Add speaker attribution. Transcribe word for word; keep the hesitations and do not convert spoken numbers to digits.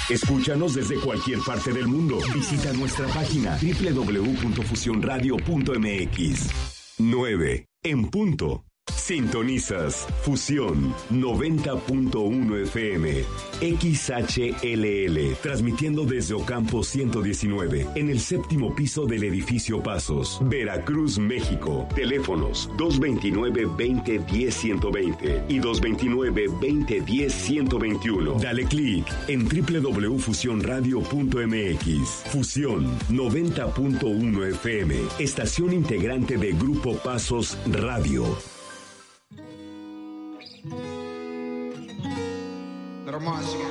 Speaker 1: Escúchanos desde cualquier parte del mundo. Visita nuestra página doble u doble u doble u punto fusión radio punto m x. nueve en punto. Sintonizas Fusión noventa punto uno F M, X H L L, transmitiendo desde Ocampo ciento diecinueve, en el séptimo piso del edificio Pasos, Veracruz, México. Teléfonos dos veintinueve, veinte, diez, ciento veinte y dos veintinueve, veinte, diez, ciento veintiuno. Dale clic en doble u doble u doble u punto fusión radio punto m x. Fusión noventa punto uno F M, estación integrante de Grupo Pasos Radio.
Speaker 2: Ромашка.